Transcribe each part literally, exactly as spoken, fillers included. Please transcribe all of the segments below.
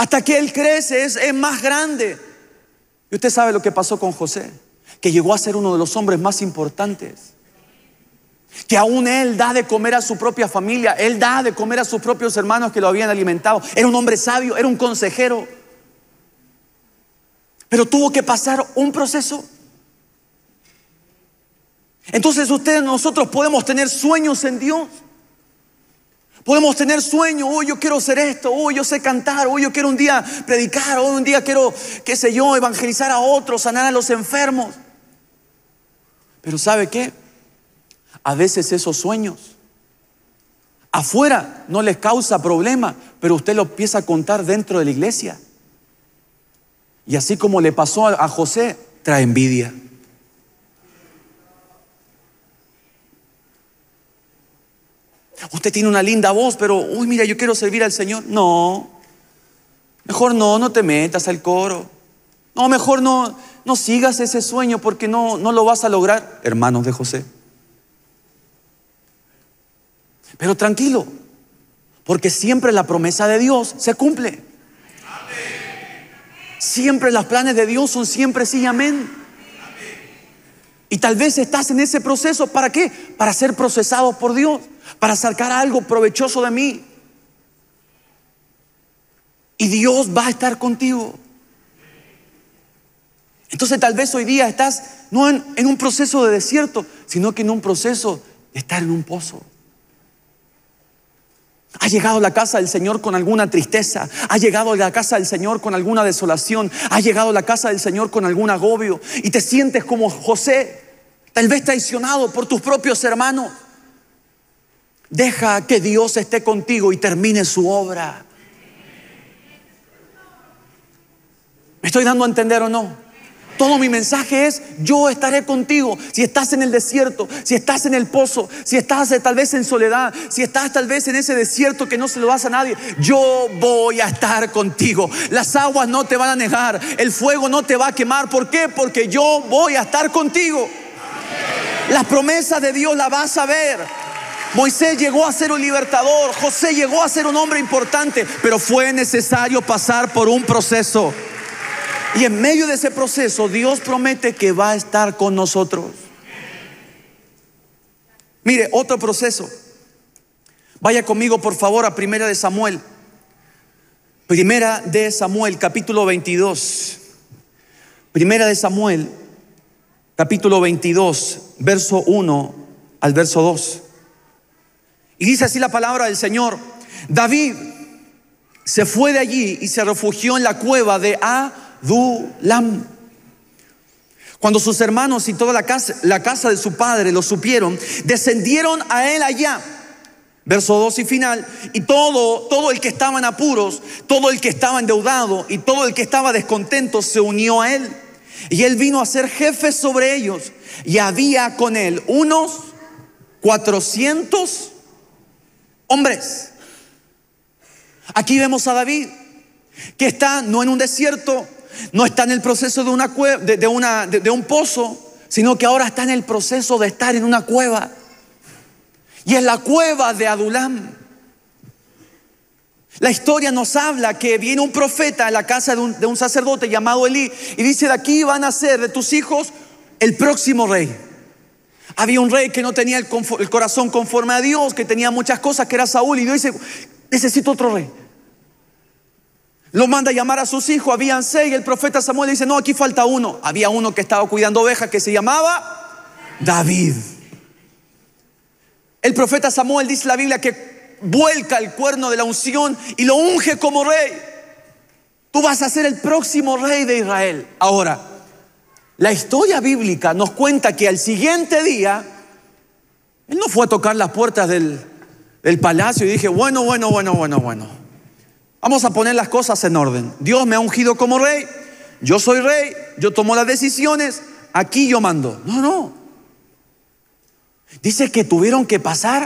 Hasta que él crece, es, es más grande. Y usted sabe lo que pasó con José, que llegó a ser uno de los hombres más importantes. Que aún él da de comer a su propia familia, él da de comer a sus propios hermanos que lo habían alimentado. Era un hombre sabio, era un consejero. Pero tuvo que pasar un proceso. Entonces ustedes, nosotros podemos tener sueños en Dios. Podemos tener sueños, hoy yo quiero hacer esto, hoy yo sé cantar, hoy yo quiero un día predicar, hoy un día quiero, qué sé yo, evangelizar a otros, sanar a los enfermos. Pero ¿sabe qué? A veces esos sueños afuera no les causa problema, pero usted lo empieza a contar dentro de la iglesia. Y así como le pasó a José, trae envidia. Usted tiene una linda voz, pero, uy, mira, yo quiero servir al Señor. No, mejor no, no te metas al coro. No, mejor no, no sigas ese sueño porque no, no lo vas a lograr. Hermanos de José. Pero tranquilo, porque siempre la promesa de Dios se cumple. Siempre los planes de Dios son siempre sí y amén. Y tal vez estás en ese proceso, ¿para qué? Para ser procesado por Dios, para sacar algo provechoso de mí. Y Dios va a estar contigo. Entonces tal vez hoy día estás no en, en un proceso de desierto, sino que en un proceso de estar en un pozo. Ha llegado a la casa del Señor con alguna tristeza, ha llegado a la casa del Señor con alguna desolación, ha llegado a la casa del Señor con algún agobio y te sientes como José, tal vez traicionado por tus propios hermanos. Deja que Dios esté contigo y termine su obra. ¿Me estoy dando a entender o no? Todo mi mensaje es: yo estaré contigo. Si estás en el desierto, si estás en el pozo, si estás tal vez en soledad, si estás tal vez en ese desierto que no se lo das a nadie, yo voy a estar contigo. Las aguas no te van a negar, el fuego no te va a quemar. ¿Por qué? Porque yo voy a estar contigo. Las promesas de Dios las vas a ver. Moisés llegó a ser un libertador, José llegó a ser un hombre importante, pero fue necesario pasar por un proceso. Y en medio de ese proceso, Dios promete que va a estar con nosotros. Mire, otro proceso. Vaya conmigo, por favor, a Primera de Samuel. Primera de Samuel, capítulo veintidós. Primera de Samuel, capítulo veintidós, verso uno al verso dos. Y dice así la palabra del Señor: David se fue de allí y se refugió en la cueva de Adulam. Cuando sus hermanos y toda la casa, la casa de su padre lo supieron, descendieron a él allá. Verso dos y final. Y todo, todo el que estaba en apuros, todo el que estaba endeudado y todo el que estaba descontento se unió a él. Y él vino a ser jefe sobre ellos. Y había con él unos cuatrocientos hombres. Aquí vemos a David, que está no en un desierto, no está en el proceso de, una cueva, de, de, una, de, de un pozo, sino que ahora está en el proceso de estar en una cueva. Y en la cueva de Adulam, la historia nos habla que viene un profeta a la casa de un, de un sacerdote llamado Elí y dice: de aquí van a ser de tus hijos el próximo rey. Había un rey que no tenía el, el corazón conforme a Dios, que tenía muchas cosas, que era Saúl, y Dios dice: necesito otro rey. Lo manda a llamar a sus hijos, habían seis. El profeta Samuel dice: no, aquí falta uno. Había uno que estaba cuidando ovejas que se llamaba David. El profeta Samuel, dice la Biblia, que vuelca el cuerno de la unción y lo unge como rey. Tú vas a ser el próximo rey de Israel. Ahora, la historia bíblica nos cuenta que al siguiente día, él no fue a tocar las puertas del, del palacio y dije: bueno, bueno, bueno, bueno, bueno, vamos a poner las cosas en orden. Dios me ha ungido como rey, yo soy rey, yo tomo las decisiones, aquí yo mando. No, no. Dice que tuvieron que pasar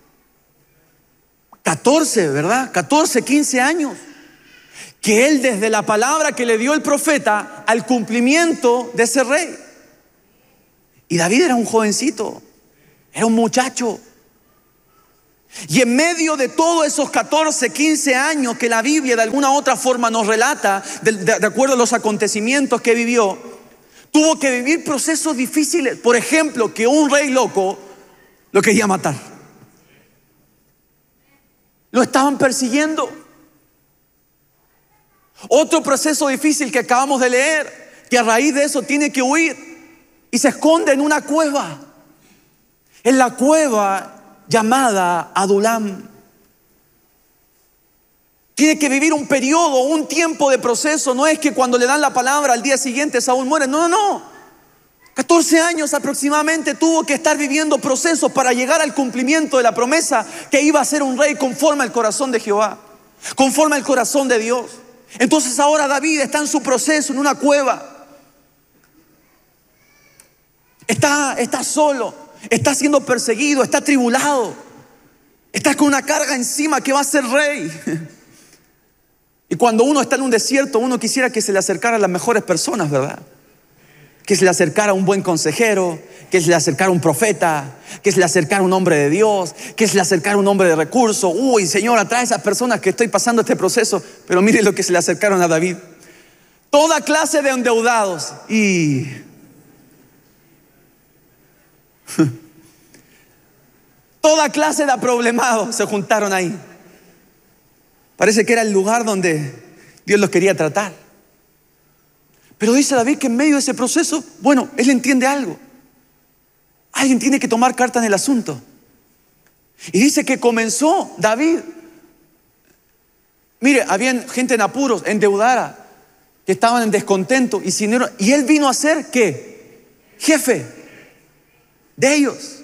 catorce, ¿verdad? catorce, quince años. Que él, desde la palabra que le dio el profeta al cumplimiento de ese rey. Y David era un jovencito, era un muchacho. Y en medio de todos esos catorce, quince años que la Biblia de alguna u otra forma nos relata, de, de, de acuerdo a los acontecimientos que vivió, tuvo que vivir procesos difíciles. Por ejemplo, que un rey loco lo quería matar. Lo estaban persiguiendo. Otro proceso difícil que acabamos de leer, que a raíz de eso tiene que huir y se esconde en una cueva. En la cueva llamada Adulam. Tiene que vivir un periodo, un tiempo de proceso. No es que cuando le dan la palabra al día siguiente Saúl muere. No, no, no. catorce años aproximadamente tuvo que estar viviendo procesos para llegar al cumplimiento de la promesa que iba a ser un rey conforme al corazón de Jehová, conforme al corazón de Dios. Entonces ahora David está en su proceso, en una cueva. Está, está solo. Está siendo perseguido, está tribulado, está con una carga encima que va a ser rey. Y cuando uno está en un desierto, uno quisiera que se le acercaran las mejores personas, ¿verdad? Que se le acercara un buen consejero, que se le acercara un profeta, que se le acercara un hombre de Dios, que se le acercara un hombre de recursos. Uy, Señor, atrae a esas personas que estoy pasando este proceso. Pero mire lo que se le acercaron a David. Toda clase de endeudados y... toda clase de aproblemados se juntaron ahí. Parece que era el lugar donde Dios los quería tratar. Pero dice David que en medio de ese proceso, bueno, él entiende algo. Alguien tiene que tomar carta en el asunto. Y dice que comenzó David. Mire, había gente en apuros, endeudada, que estaban en descontento y sin dinero. Y él vino a ser, ¿qué? Jefe de ellos.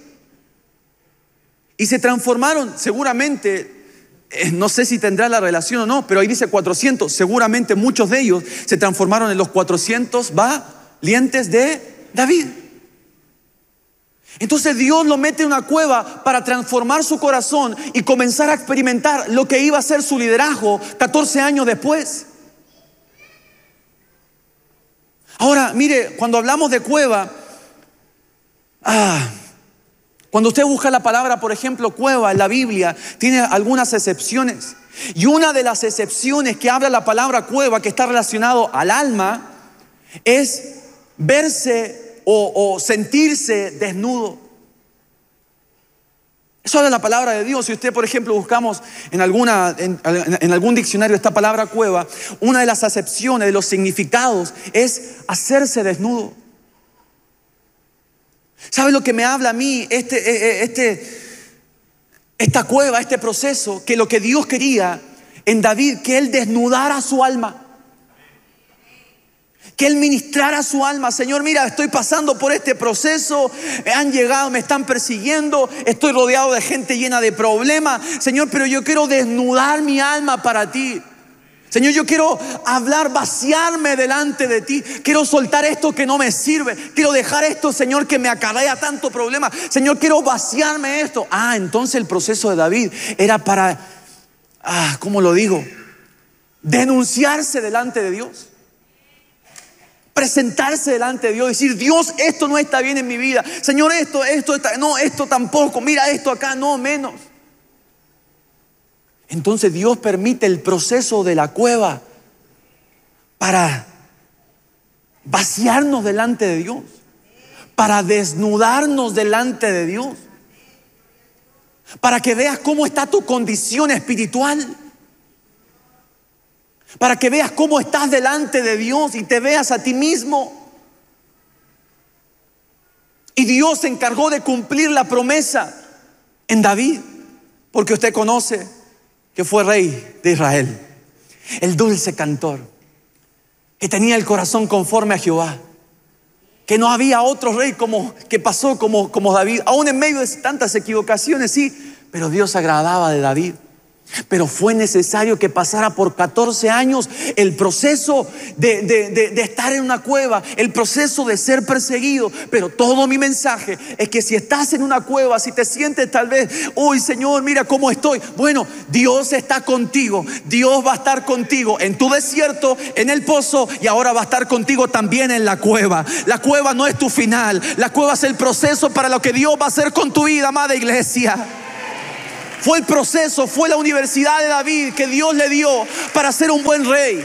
Y se transformaron seguramente, eh, no sé si tendrá la relación o no, pero ahí dice cuatrocientos, seguramente muchos de ellos se transformaron en los cuatrocientos valientes de David. Entonces Dios lo mete en una cueva para transformar su corazón y comenzar a experimentar lo que iba a ser su liderazgo catorce años después. Ahora, mire, cuando hablamos de cueva, ah, cuando usted busca la palabra, por ejemplo, cueva en la Biblia, tiene algunas excepciones. Y una de las excepciones que habla la palabra cueva, que está relacionado al alma, es verse o, o sentirse desnudo. Eso habla la palabra de Dios. Si usted, por ejemplo, buscamos en, alguna, en, en algún diccionario esta palabra cueva, una de las acepciones, de los significados, es hacerse desnudo. ¿Sabe lo que me habla a mí este, este, esta cueva, este proceso? Que lo que Dios quería en David, que él desnudara su alma, que él ministrara su alma. Señor, mira, estoy pasando por este proceso, han llegado, me están persiguiendo, estoy rodeado de gente llena de problemas. Señor, pero yo quiero desnudar mi alma para ti. Señor, yo quiero hablar, vaciarme delante de ti. Quiero soltar esto que no me sirve. Quiero dejar esto, Señor, que me acarrea tanto problema. Señor, quiero vaciarme esto. Ah, entonces el proceso de David era para, ah, ¿cómo lo digo? Denunciarse delante de Dios. Presentarse delante de Dios, decir: Dios, esto no está bien en mi vida. Señor, esto, esto, está, no, esto tampoco. Mira esto acá, no, menos. Entonces Dios permite el proceso de la cueva para vaciarnos delante de Dios, para desnudarnos delante de Dios, para que veas cómo está tu condición espiritual, para que veas cómo estás delante de Dios y te veas a ti mismo. Y Dios se encargó de cumplir la promesa en David, porque usted conoce que fue rey de Israel, el dulce cantor, que tenía el corazón conforme a Jehová, que no había otro rey como, que pasó como, como David, aún en medio de tantas equivocaciones, sí, pero Dios se agradaba de David. Pero fue necesario que pasara por catorce años el proceso de, de, de, de estar en una cueva, el proceso de ser perseguido. Pero todo mi mensaje es que si estás en una cueva, si te sientes tal vez: uy, Señor, mira cómo estoy. Bueno, Dios está contigo. Dios va a estar contigo en tu desierto, en el pozo, y ahora va a estar contigo también en la cueva. La cueva no es tu final. La cueva es el proceso para lo que Dios va a hacer con tu vida, amada iglesia. Fue el proceso, fue la universidad de David que Dios le dio para ser un buen rey.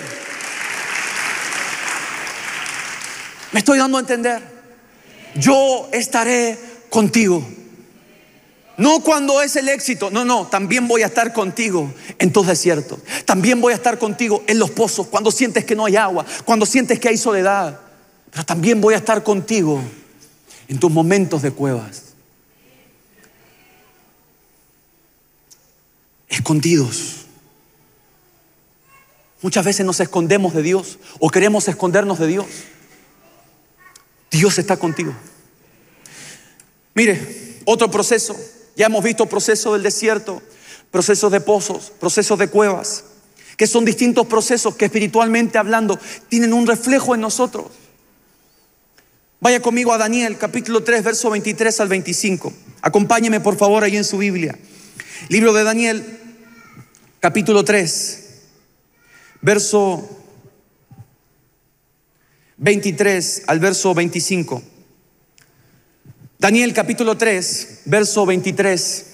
¿Me estoy dando a entender? Yo estaré contigo. No cuando es el éxito, no, no, también voy a estar contigo en tus desiertos. También voy a estar contigo en los pozos, cuando sientes que no hay agua, cuando sientes que hay soledad. Pero también voy a estar contigo en tus momentos de cuevas. Escondidos. Muchas veces nos escondemos de Dios o queremos escondernos de Dios. Dios está contigo. Mire, otro proceso. Ya hemos visto procesos del desierto, procesos de pozos, procesos de cuevas, que son distintos procesos que espiritualmente hablando tienen un reflejo en nosotros. Vaya conmigo a Daniel, capítulo tres, verso veintitrés al veinticinco. Acompáñeme por favor ahí en su Biblia. Libro de Daniel, capítulo tres, verso veintitrés al verso veinticinco. Daniel capítulo tres, verso veintitrés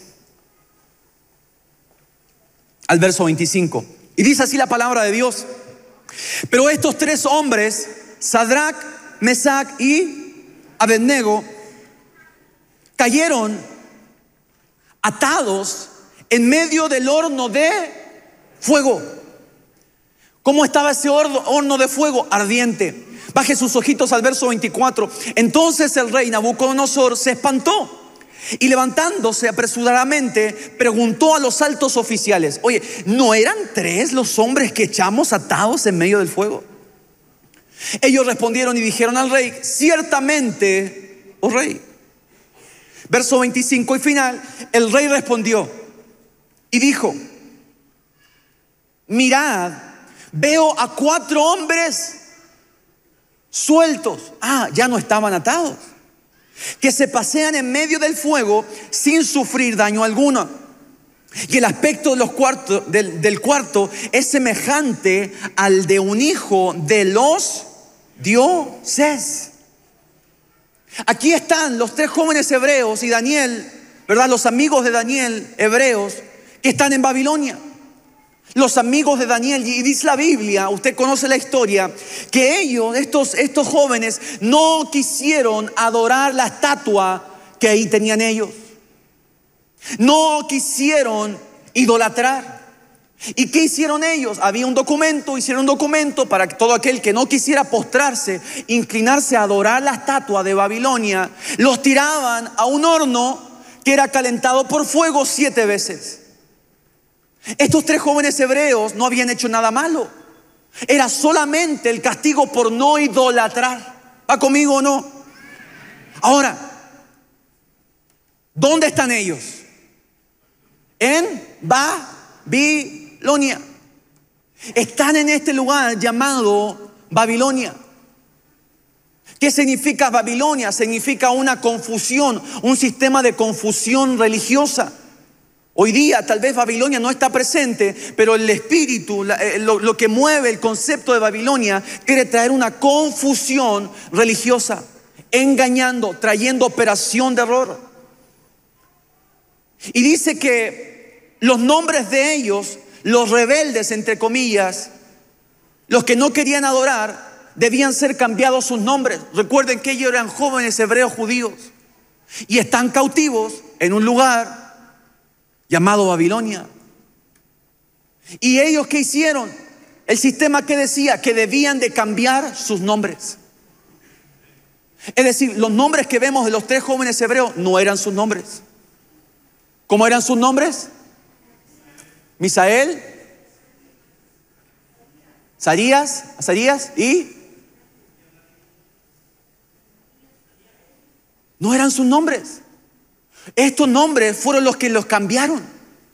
al verso veinticinco. Y dice así la palabra de Dios: pero estos tres hombres, Sadrac, Mesac y Abednego, cayeron atados en medio del horno de fuego. ¿Cómo estaba ese horno de fuego? Ardiente. Baje sus ojitos al verso veinticuatro. Entonces el rey Nabucodonosor se espantó y levantándose apresuradamente preguntó a los altos oficiales: oye, ¿no eran tres los hombres que echamos atados en medio del fuego? Ellos respondieron y dijeron al rey: ciertamente, oh rey. Verso veinticinco y final. El rey respondió y dijo: mirad, veo a cuatro hombres sueltos. Ah, ya no estaban atados, que se pasean en medio del fuego sin sufrir daño alguno. Y el aspecto de los cuartos, del, del cuarto es semejante al de un hijo de los dioses. Aquí están los tres jóvenes hebreos y Daniel, ¿verdad? Los amigos de Daniel, hebreos, que están en Babilonia. Los amigos de Daniel, y dice la Biblia, usted conoce la historia, que ellos, estos, estos jóvenes, no quisieron adorar la estatua que ahí tenían ellos. No quisieron idolatrar. ¿Y qué hicieron ellos? Había un documento, hicieron un documento para que todo aquel que no quisiera postrarse, inclinarse a adorar la estatua de Babilonia, los tiraban a un horno que era calentado por fuego siete veces. Estos tres jóvenes hebreos no habían hecho nada malo. Era solamente el castigo por no idolatrar. ¿Va conmigo o no? Ahora, ¿dónde están ellos? En Babilonia. Están en este lugar llamado Babilonia. ¿Qué significa Babilonia? Significa una confusión, un sistema de confusión religiosa. Hoy día tal vez Babilonia no está presente, pero el espíritu, lo, lo que mueve el concepto de Babilonia, quiere traer una confusión religiosa, engañando, trayendo operación de error. Y dice que los nombres de ellos, los rebeldes entre comillas, los que no querían adorar, debían ser cambiados sus nombres. Recuerden que ellos eran jóvenes hebreos judíos y están cautivos en un lugar llamado Babilonia. ¿Y ellos qué hicieron? El sistema que decía que debían de cambiar sus nombres. Es decir, los nombres que vemos de los tres jóvenes hebreos no eran sus nombres. ¿Cómo eran sus nombres? Misael, Sarías, Azarías y... no eran sus nombres. Estos nombres fueron los que los cambiaron.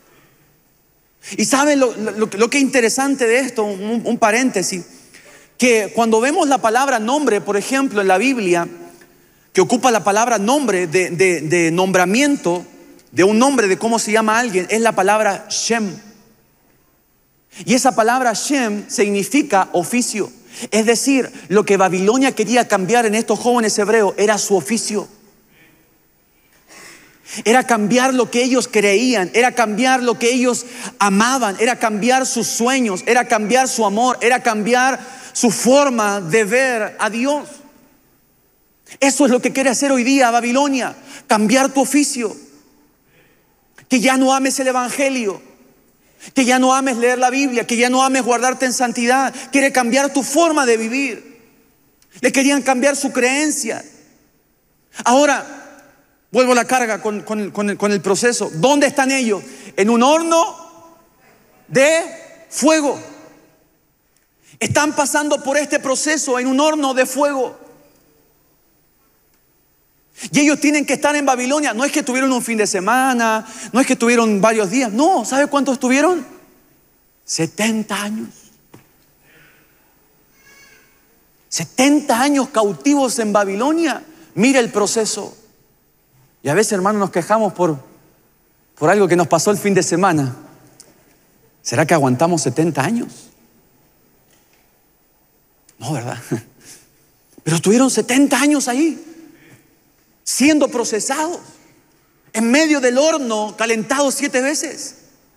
Y saben lo, lo, lo que es interesante de esto, un, un paréntesis, que cuando vemos la palabra nombre, por ejemplo, en la Biblia, que ocupa la palabra nombre de, de, de nombramiento, de un nombre de cómo se llama alguien, es la palabra Shem. Y esa palabra Shem significa oficio. Es decir, lo que Babilonia quería cambiar en estos jóvenes hebreos era su oficio. Era cambiar lo que ellos creían, era cambiar lo que ellos amaban, era cambiar sus sueños, era cambiar su amor, era cambiar su forma de ver a Dios. Eso es lo que quiere hacer hoy día Babilonia, cambiar tu oficio. Que ya no ames el evangelio, que ya no ames leer la Biblia, que ya no ames guardarte en santidad. Quiere cambiar tu forma de vivir. Le querían cambiar su creencia. Ahora, vuelvo a la carga con, con, con, el, con el proceso. ¿Dónde están ellos? En un horno de fuego. Están pasando por este proceso en un horno de fuego. Y ellos tienen que estar en Babilonia. No es que tuvieron un fin de semana, no es que tuvieron varios días. No, ¿sabe cuántos estuvieron? setenta años. setenta años cautivos en Babilonia. Mira el proceso. Y a veces, hermanos, nos quejamos por, por algo que nos pasó el fin de semana. ¿Será que aguantamos setenta años? No, ¿verdad? Pero estuvieron setenta años ahí, siendo procesados, en medio del horno, calentados siete veces.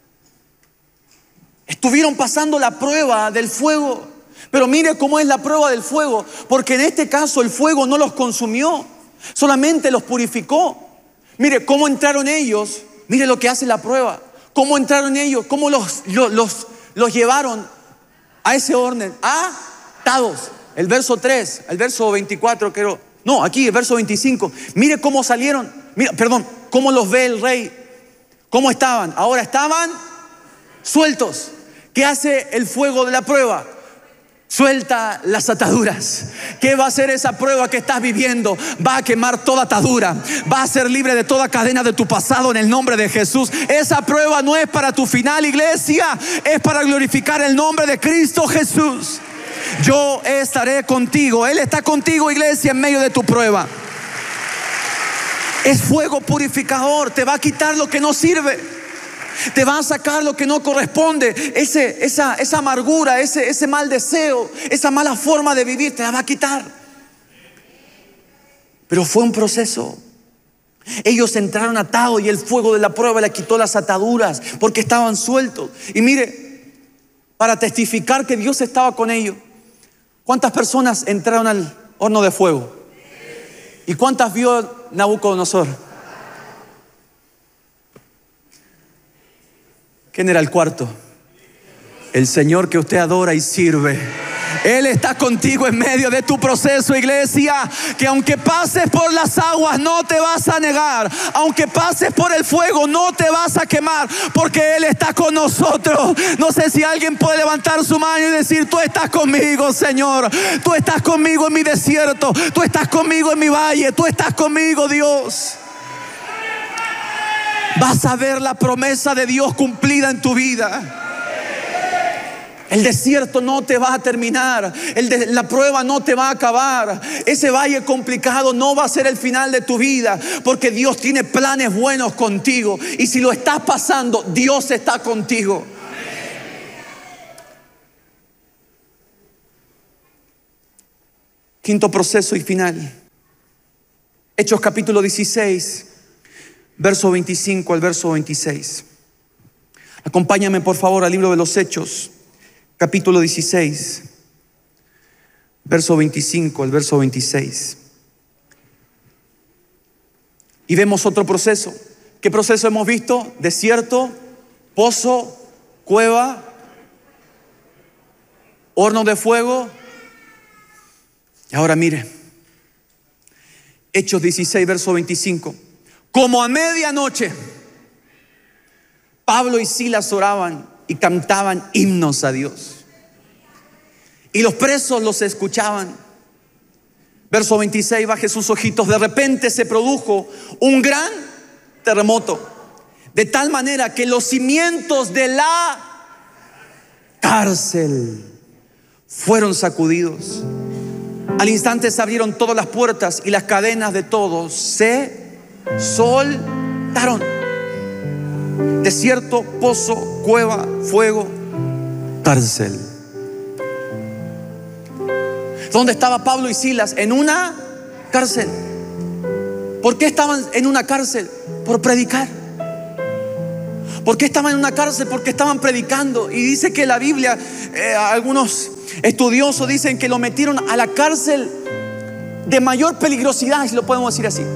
Estuvieron pasando la prueba del fuego. Pero mire cómo es la prueba del fuego, porque en este caso el fuego no los consumió, solamente los purificó. Mire cómo entraron ellos, mire lo que hace la prueba. Cómo entraron ellos, cómo los, los, los, los llevaron a ese horno, atados. El verso tres, el verso veinticuatro creo. No, aquí el verso veinticinco. Mire cómo salieron, mira, perdón, cómo los ve el rey. ¿Cómo estaban? Ahora estaban sueltos. ¿Qué hace el fuego de la prueba? Suelta las ataduras. ¿Qué va a hacer esa prueba que estás viviendo? Va a quemar toda atadura. Va a ser libre de toda cadena de tu pasado en el nombre de Jesús. Esa prueba no es para tu final, iglesia. Es para glorificar el nombre de Cristo Jesús. Yo estaré contigo. Él está contigo, iglesia, en medio de tu prueba. Es fuego purificador. Te va a quitar lo que no sirve. Te va a sacar lo que no corresponde. Ese, esa, esa amargura, ese, ese mal deseo, esa mala forma de vivir, te la va a quitar. Pero fue un proceso. Ellos entraron atados y el fuego de la prueba le quitó las ataduras porque estaban sueltos. Y mire, para testificar que Dios estaba con ellos, ¿cuántas personas entraron al horno de fuego? ¿Y cuántas vio Nabucodonosor? ¿Quién era el cuarto? El Señor que usted adora y sirve. Él está contigo en medio de tu proceso, iglesia. Que aunque pases por las aguas no te vas a negar. Aunque pases por el fuego no te vas a quemar, porque Él está con nosotros. No sé si alguien puede levantar su mano y decir: tú estás conmigo, Señor. Tú estás conmigo en mi desierto. Tú estás conmigo en mi valle. Tú estás conmigo, Dios. Vas a ver la promesa de Dios cumplida en tu vida. El desierto no te va a terminar. El de, la prueba no te va a acabar. Ese valle complicado no va a ser el final de tu vida, porque Dios tiene planes buenos contigo. Y si lo estás pasando, Dios está contigo. Quinto proceso y final. Hechos capítulo dieciséis, verso veinticinco al verso veintiséis. Acompáñame por favor al libro de los Hechos, capítulo dieciséis, verso veinticinco al verso veintiséis. Y vemos otro proceso. ¿Qué proceso hemos visto? Desierto, pozo, cueva, horno de fuego. Y ahora mire, Hechos dieciséis, verso veinticinco. Como a medianoche, Pablo y Silas oraban y cantaban himnos a Dios, y los presos los escuchaban. Verso veintiséis, baje sus ojitos. De repente se produjo un gran terremoto, de tal manera que los cimientos de la cárcel fueron sacudidos. Al instante se abrieron todas las puertas y las cadenas de todos se soltaron. Desierto, pozo, cueva, fuego, cárcel. ¿Dónde estaba Pablo y Silas? En una cárcel. ¿Por qué estaban en una cárcel? Por predicar. ¿Por qué estaban en una cárcel? Porque estaban predicando. Y dice que la Biblia, eh, algunos estudiosos dicen que lo metieron a la cárcel de mayor peligrosidad, si lo podemos decir así,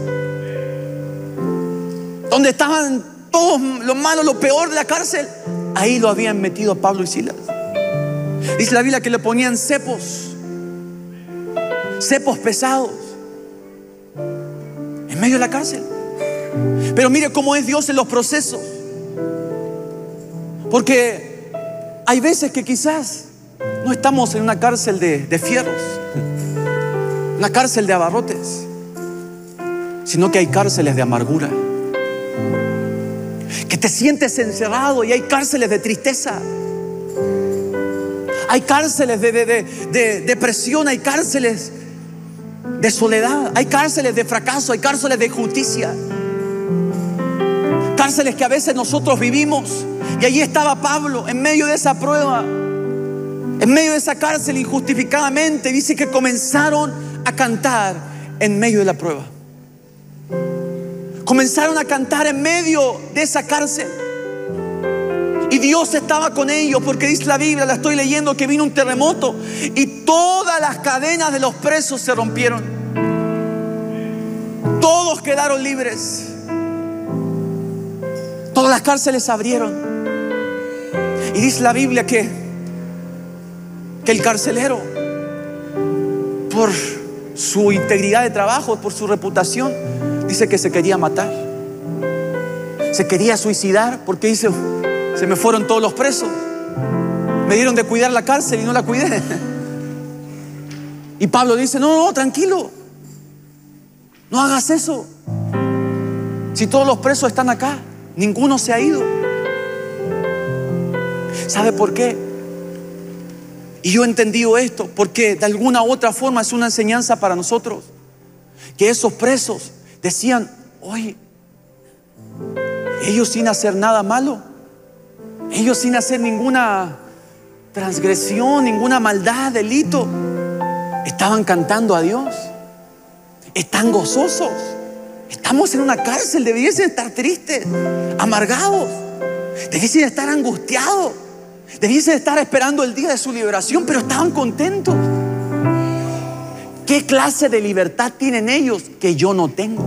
donde estaban todos lo malo, lo peor de la cárcel. Ahí lo habían metido a Pablo y Silas. Dice la Biblia que le ponían cepos, cepos pesados en medio de la cárcel. Pero mire cómo es Dios en los procesos. Porque hay veces que quizás no estamos en una cárcel de, de fierros, una cárcel de abarrotes, sino que hay cárceles de amargura, que te sientes encerrado, y hay cárceles de tristeza, hay cárceles de, de, de, de depresión, hay cárceles de soledad, hay cárceles de fracaso, hay cárceles de injusticia, cárceles que a veces nosotros vivimos. Y allí estaba Pablo en medio de esa prueba, en medio de esa cárcel injustificadamente. Dice que comenzaron a cantar en medio de la prueba. Comenzaron a cantar en medio de esa cárcel. Y Dios estaba con ellos, porque dice la Biblia, la estoy leyendo, que vino un terremoto y todas las cadenas de los presos se rompieron. Todos quedaron libres. Todas las cárceles se abrieron. Y dice la Biblia que, que el carcelero, por su integridad de trabajo, por su reputación, dice que se quería matar, se quería suicidar, porque dice: se me fueron todos los presos, me dieron de cuidar la cárcel y no la cuidé. Y Pablo dice: no, no, tranquilo, no hagas eso. Si todos los presos están acá, ninguno se ha ido. ¿Sabe por qué? Y yo he entendido esto porque de alguna u otra forma es una enseñanza para nosotros. Que esos presos decían: oye, ellos sin hacer nada malo, ellos sin hacer ninguna transgresión, ninguna maldad, delito, estaban cantando a Dios, están gozosos. Estamos en una cárcel, debiesen estar tristes, amargados, debiesen estar angustiados, debiesen estar esperando el día de su liberación, pero estaban contentos. ¿Qué clase de libertad tienen ellos que yo no tengo?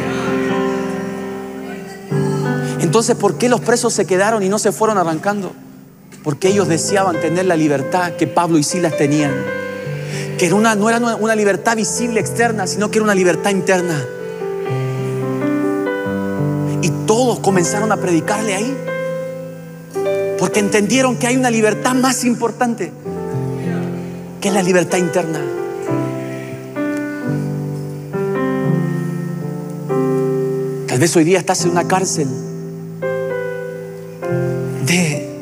Entonces, ¿por qué los presos se quedaron y no se fueron arrancando? Porque ellos deseaban tener la libertad que Pablo y Silas tenían, que era una, no era una libertad visible externa, sino que era una libertad interna. Y todos comenzaron a predicarle ahí, porque entendieron que hay una libertad más importante, que es la libertad interna. Tal vez hoy día estás en una cárcel de,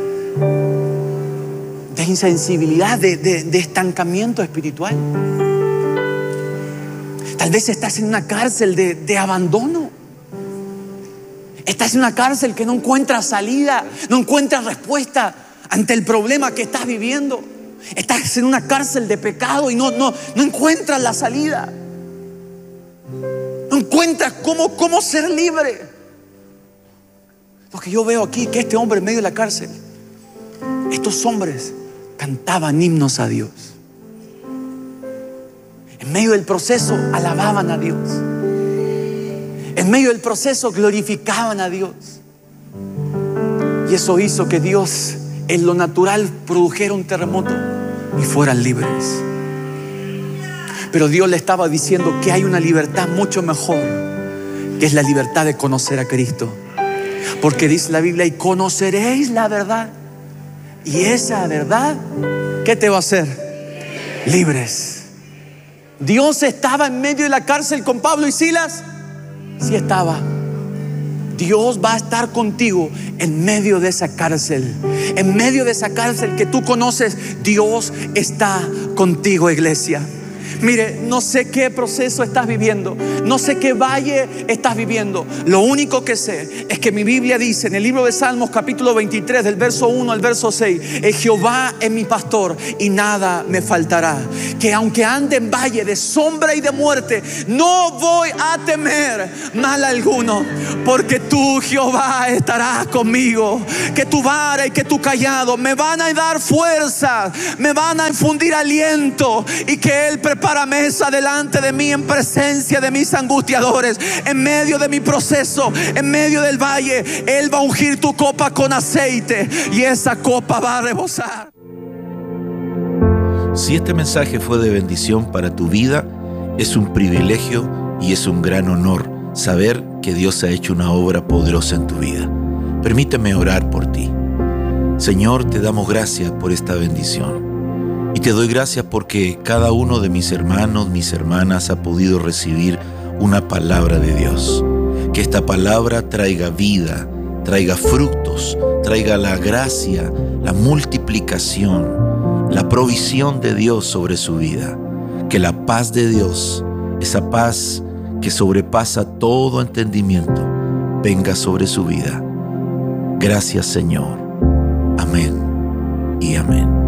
de insensibilidad, de, de, de estancamiento espiritual. Tal vez estás en una cárcel de, de abandono. Estás en una cárcel que no encuentras salida, no encuentras respuesta ante el problema que estás viviendo. Estás en una cárcel de pecado y no, no, no encuentras la salida. No encuentras cómo, cómo ser libre. Lo que yo veo aquí, que este hombre en medio de la cárcel, estos hombres cantaban himnos a Dios. En medio del proceso alababan a Dios. En medio del proceso glorificaban a Dios. Y eso hizo que Dios en lo natural produjera un terremoto y fueran libres. Pero Dios le estaba diciendo que hay una libertad mucho mejor, que es la libertad de conocer a Cristo. Porque dice la Biblia: y conoceréis la verdad, y esa verdad, ¿qué te va a hacer? Libres. Dios estaba en medio de la cárcel con Pablo y Silas. Sí estaba. Dios va a estar contigo en medio de esa cárcel. En medio de esa cárcel que tú conoces, Dios está contigo, iglesia. Mire, no sé qué proceso estás viviendo, no sé qué valle estás viviendo. Lo único que sé es que mi Biblia dice en el libro de Salmos capítulo veintitrés, del verso uno al verso seis: el Jehová es mi pastor y nada me faltará. Que aunque ande en valle de sombra y de muerte, no voy a temer mal alguno, porque tú, Jehová, estarás conmigo. Que tu vara y que tu callado me van a dar fuerza, me van a infundir aliento, y que Él prepara mesa delante de mí en presencia de mis angustiadores. En medio de mi proceso, en medio del valle, Él va a ungir tu copa con aceite y esa copa va a rebosar. Si este mensaje fue de bendición para tu vida, es un privilegio y es un gran honor saber que Dios ha hecho una obra poderosa en tu vida. Permíteme orar por ti. Señor, te damos gracias por esta bendición. Y te doy gracias porque cada uno de mis hermanos, mis hermanas ha podido recibir una palabra de Dios. Que esta palabra traiga vida, traiga frutos, traiga la gracia, la multiplicación, la provisión de Dios sobre su vida. Que la paz de Dios, esa paz que sobrepasa todo entendimiento, venga sobre su vida. Gracias, Señor. Amén y amén.